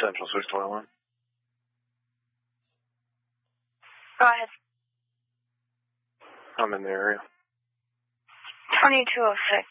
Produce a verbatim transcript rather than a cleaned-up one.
Central six twenty-one. Go ahead. I'm in the area. twenty-two oh six.